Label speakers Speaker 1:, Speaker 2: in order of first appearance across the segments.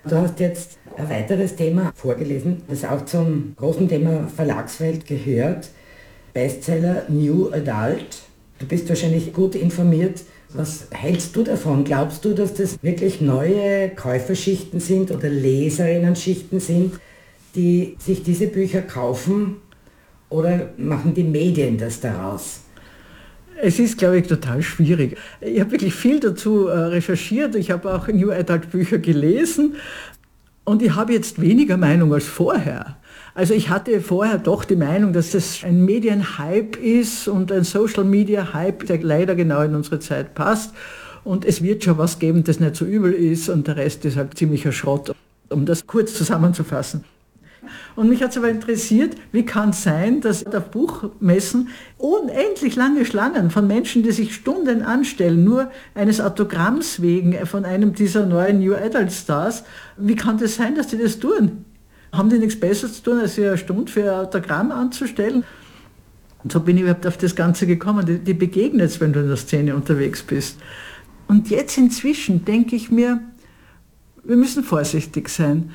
Speaker 1: Du hast jetzt ein weiteres Thema vorgelesen, das auch zum großen Thema Verlagswelt gehört. Bestseller New Adult. Du bist wahrscheinlich gut informiert. Was hältst du davon? Glaubst du, dass das wirklich neue Käuferschichten sind oder Leserinnen-Schichten sind, die sich diese Bücher kaufen, oder machen die Medien das daraus?
Speaker 2: Es ist, glaube ich, total schwierig. Ich habe wirklich viel dazu recherchiert. Ich habe auch New Adult Bücher gelesen und ich habe jetzt weniger Meinung als vorher. Also ich hatte vorher doch die Meinung, dass das ein Medienhype ist und ein Social-Media-Hype, der leider genau in unsere Zeit passt. Und es wird schon was geben, das nicht so übel ist und der Rest ist halt ziemlicher Schrott, um das kurz zusammenzufassen. Und mich hat es aber interessiert, wie kann es sein, dass auf Buchmessen unendlich lange Schlangen von Menschen, die sich Stunden anstellen, nur eines Autogramms wegen von einem dieser neuen New Adult Stars, wie kann das sein, dass die das tun? Haben die nichts Besseres zu tun, als sich eine Stunde für ein Autogramm anzustellen? Und so bin ich überhaupt auf das Ganze gekommen. Die begegnet es, wenn du in der Szene unterwegs bist. Und jetzt inzwischen denke ich mir, wir müssen vorsichtig sein.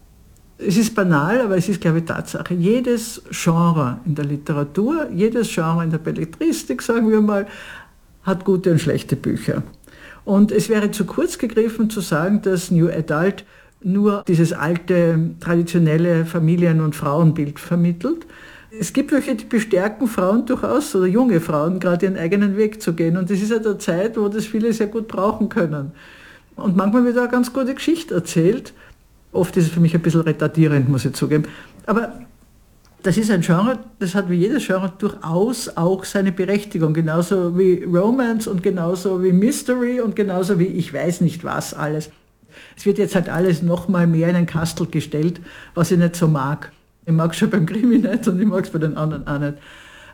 Speaker 2: Es ist banal, aber es ist, glaube ich, Tatsache. Jedes Genre in der Literatur, jedes Genre in der Belletristik, sagen wir mal, hat gute und schlechte Bücher. Und es wäre zu kurz gegriffen zu sagen, dass New Adult nur dieses alte, traditionelle Familien- und Frauenbild vermittelt. Es gibt welche, die bestärken Frauen durchaus, oder junge Frauen, gerade ihren eigenen Weg zu gehen. Und das ist ja der Zeit, wo das viele sehr gut brauchen können. Und manchmal wird auch eine ganz gute Geschichte erzählt. Oft ist es für mich ein bisschen retardierend, muss ich zugeben. Aber das ist ein Genre, das hat wie jedes Genre durchaus auch seine Berechtigung. Genauso wie Romance und genauso wie Mystery und genauso wie ich weiß nicht was alles. Es wird jetzt halt alles noch mal mehr in ein Kastel gestellt, was ich nicht so mag. Ich mag es schon beim Krimi nicht und ich mag es bei den anderen auch nicht.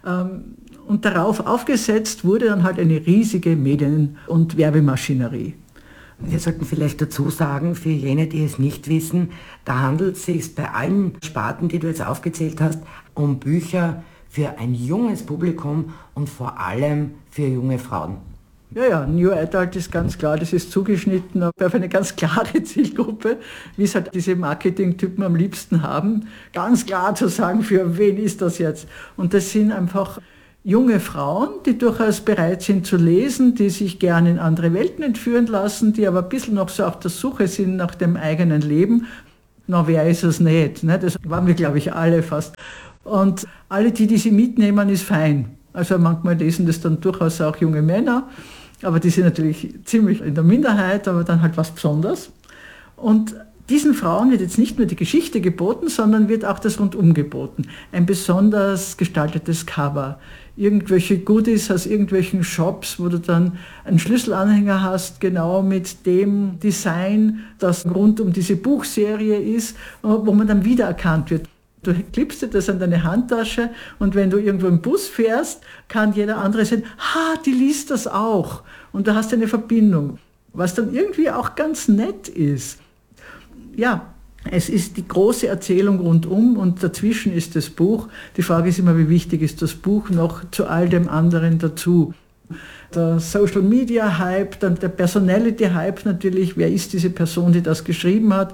Speaker 2: Und darauf aufgesetzt wurde dann halt eine riesige Medien- und Werbemaschinerie.
Speaker 1: Wir sollten vielleicht dazu sagen, für jene, die es nicht wissen, da handelt es sich bei allen Sparten, die du jetzt aufgezählt hast, um Bücher für ein junges Publikum und vor allem für junge Frauen.
Speaker 2: Ja, New Adult ist ganz klar, das ist zugeschnitten auf eine ganz klare Zielgruppe, wie es halt diese Marketingtypen am liebsten haben. Ganz klar zu sagen, für wen ist das jetzt? Und das sind einfach junge Frauen, die durchaus bereit sind zu lesen, die sich gerne in andere Welten entführen lassen, die aber ein bisschen noch so auf der Suche sind nach dem eigenen Leben. Na, wer ist es nicht? Ne? Das waren wir, glaube ich, alle fast. Und alle, die sie mitnehmen, ist fein. Also manchmal lesen das dann durchaus auch junge Männer, aber die sind natürlich ziemlich in der Minderheit, aber dann halt was Besonderes. Und diesen Frauen wird jetzt nicht nur die Geschichte geboten, sondern wird auch das Rundum geboten. Ein besonders gestaltetes Cover. Irgendwelche Goodies aus irgendwelchen Shops, wo du dann einen Schlüsselanhänger hast, genau mit dem Design, das rund um diese Buchserie ist, wo man dann wiedererkannt wird. Du klippst dir das an deine Handtasche und wenn du irgendwo im Bus fährst, kann jeder andere sehen, die liest das auch. Und du hast eine Verbindung, was dann irgendwie auch ganz nett ist. Ja, es ist die große Erzählung rundum und dazwischen ist das Buch. Die Frage ist immer, wie wichtig ist das Buch noch zu all dem anderen dazu. Der Social Media Hype, dann der Personality Hype natürlich, wer ist diese Person, die das geschrieben hat.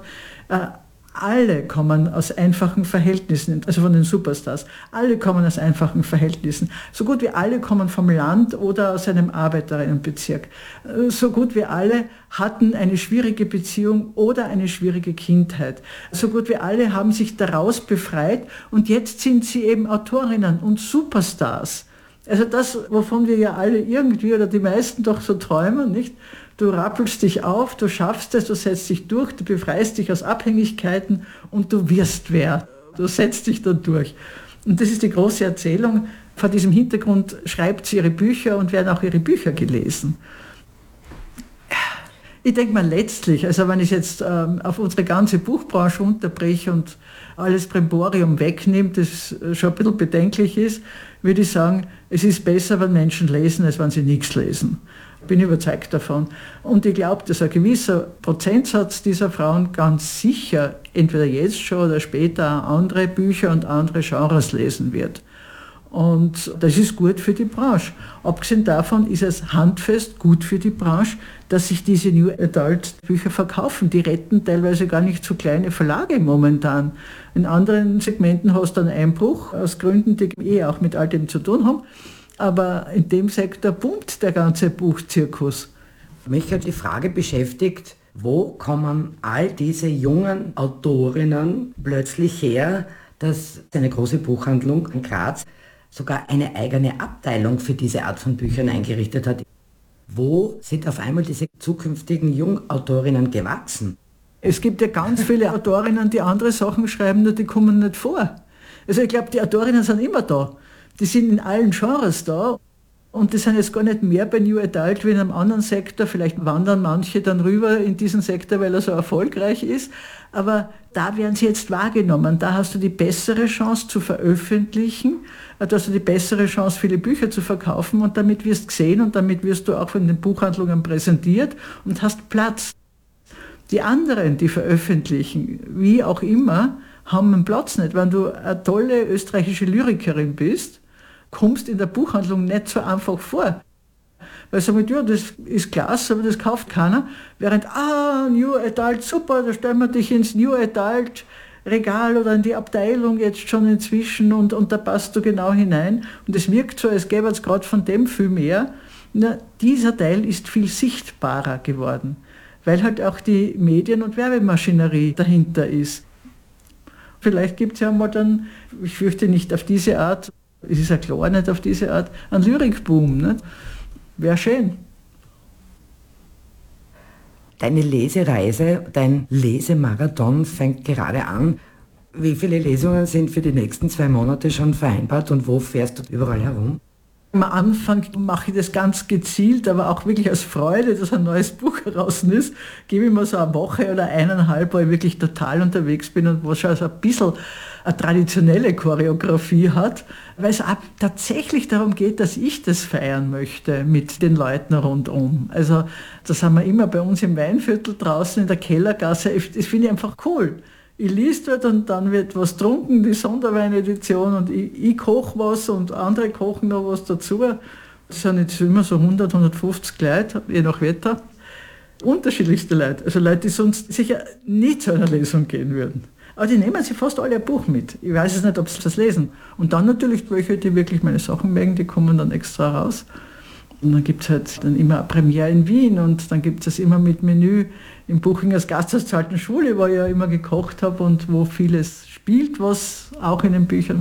Speaker 2: Alle kommen aus einfachen Verhältnissen, also von den Superstars. Alle kommen aus einfachen Verhältnissen. So gut wie alle kommen vom Land oder aus einem Arbeiterinnenbezirk. So gut wie alle hatten eine schwierige Beziehung oder eine schwierige Kindheit. So gut wie alle haben sich daraus befreit und jetzt sind sie eben Autorinnen und Superstars. Also das, wovon wir ja alle irgendwie oder die meisten doch so träumen, nicht? Du rappelst dich auf, du schaffst es, du setzt dich durch, du befreist dich aus Abhängigkeiten und du wirst wer. Du setzt dich dann durch. Und das ist die große Erzählung. Vor diesem Hintergrund schreibt sie ihre Bücher und werden auch ihre Bücher gelesen. Ich denke mal letztlich, also wenn ich jetzt auf unsere ganze Buchbranche unterbreche und alles Brimborium wegnimmt, das schon ein bisschen bedenklich ist, würde ich sagen, es ist besser, wenn Menschen lesen, als wenn sie nichts lesen. Bin überzeugt davon. Und ich glaube, dass ein gewisser Prozentsatz dieser Frauen ganz sicher entweder jetzt schon oder später andere Bücher und andere Genres lesen wird. Und das ist gut für die Branche. Abgesehen davon ist es handfest gut für die Branche, dass sich diese New Adult Bücher verkaufen. Die retten teilweise gar nicht so kleine Verlage momentan. In anderen Segmenten hast du einen Einbruch, aus Gründen, die auch mit all dem zu tun haben. Aber in dem Sektor boomt der ganze Buchzirkus.
Speaker 1: Mich hat die Frage beschäftigt, wo kommen all diese jungen Autorinnen plötzlich her, dass eine große Buchhandlung in Graz sogar eine eigene Abteilung für diese Art von Büchern eingerichtet hat. Wo sind auf einmal diese zukünftigen Jungautorinnen gewachsen?
Speaker 2: Es gibt ja ganz viele Autorinnen, die andere Sachen schreiben, nur die kommen nicht vor. Also ich glaube, die Autorinnen sind immer da. Die sind in allen Genres da. Und die sind jetzt gar nicht mehr bei New Adult wie in einem anderen Sektor. Vielleicht wandern manche dann rüber in diesen Sektor, weil er so erfolgreich ist. Aber da werden sie jetzt wahrgenommen. Da hast du die bessere Chance zu veröffentlichen. Da hast du die bessere Chance, viele Bücher zu verkaufen. Und damit wirst du gesehen und damit wirst du auch von den Buchhandlungen präsentiert und hast Platz. Die anderen, die veröffentlichen, wie auch immer, haben einen Platz nicht. Wenn du eine tolle österreichische Lyrikerin bist, kommst in der Buchhandlung nicht so einfach vor. Weil sie sagen, ja, das ist klasse, aber das kauft keiner. Während, New Adult, super, da stellen wir dich ins New Adult Regal oder in die Abteilung jetzt schon inzwischen und da passt du genau hinein. Und es wirkt so, als gäbe es gerade von dem viel mehr. Na, dieser Teil ist viel sichtbarer geworden, weil halt auch die Medien- und Werbemaschinerie dahinter ist. Vielleicht gibt es ja mal dann, ich fürchte nicht auf diese Art, es ist ja klar nicht auf diese Art, einen Lyrikboom. Nicht? Wäre schön.
Speaker 1: Deine Lesereise, dein Lesemarathon fängt gerade an. Wie viele Lesungen sind für die nächsten 2 Monate schon vereinbart und wo fährst du überall herum?
Speaker 2: Am Anfang mache ich das ganz gezielt, aber auch wirklich aus Freude, dass ein neues Buch heraus ist, gebe ich mir so eine Woche oder 1,5, wo ich wirklich total unterwegs bin und wo schon so ein bisschen eine traditionelle Choreografie hat, weil es auch tatsächlich darum geht, dass ich das feiern möchte mit den Leuten rundum. Also da sind wir immer bei uns im Weinviertel draußen in der Kellergasse, das finde ich einfach cool. Ich lese dort und dann wird was getrunken, die Sonderweinedition, und ich koche was und andere kochen noch was dazu. Das sind jetzt immer so 100, 150 Leute, je nach Wetter. Unterschiedlichste Leute, also Leute, die sonst sicher nie zu einer Lesung gehen würden. Aber die nehmen sich fast alle ein Buch mit. Ich weiß es nicht, ob sie das lesen. Und dann natürlich welche, die wirklich meine Sachen mögen, die kommen dann extra raus. Und dann gibt es halt dann immer eine Premiere in Wien und dann gibt es immer mit Menü im Buchingers Gasthaus zur Alten Schule, wo ich ja immer gekocht habe und wo vieles spielt, was auch in den Büchern